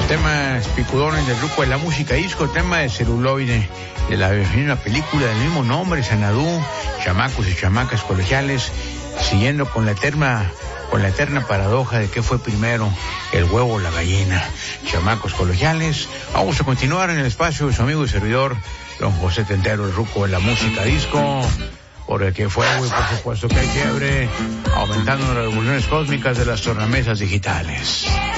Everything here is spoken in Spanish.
Temas picudones del grupo de la música disco, tema de Celuloide, de la misma película del mismo nombre, Xanadu, chamacos y chamacas colegiales, siguiendo con la eterna paradoja de qué fue primero, el huevo o la gallina. Chamacos colegiales, vamos a continuar en el espacio de su amigo y servidor, don José Tentero, el ruco de la música disco, porque que fue, güey, por supuesto que hay fiebre, aumentando las revoluciones cósmicas de las tornamesas digitales.